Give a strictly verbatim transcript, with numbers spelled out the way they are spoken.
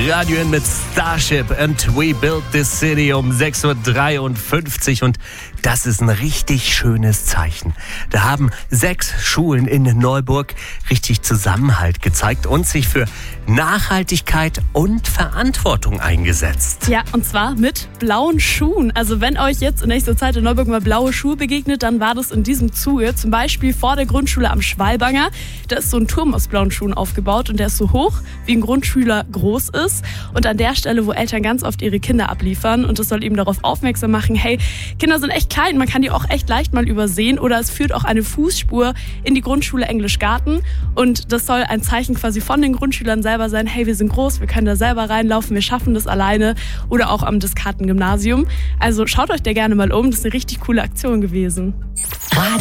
Radio N mit Starship and We Built This City um sechs Uhr dreiundfünfzig und das ist ein richtig schönes Zeichen. Da haben sechs Schulen in Neuburg richtig Zusammenhalt gezeigt und sich für Nachhaltigkeit und Verantwortung eingesetzt. Ja, und zwar mit blauen Schuhen. Also wenn euch jetzt in nächster Zeit in Neuburg mal blaue Schuhe begegnet, dann war das in diesem Zuge. Zum Beispiel vor der Grundschule am Schwalbanger. Da ist so ein Turm aus blauen Schuhen aufgebaut und der ist so hoch, wie ein Grundschüler groß ist. Und an der Stelle, wo Eltern ganz oft ihre Kinder abliefern, und das soll eben darauf aufmerksam machen, hey, Kinder sind echt klein, man kann die auch echt leicht mal übersehen, oder es führt auch eine Fußspur in die Grundschule Englisch-Garten und das soll ein Zeichen quasi von den Grundschülern selber sein, hey, wir sind groß, wir können da selber reinlaufen, wir schaffen das alleine, oder auch am Descartes-Gymnasium. Also schaut euch da gerne mal um, das ist eine richtig coole Aktion gewesen.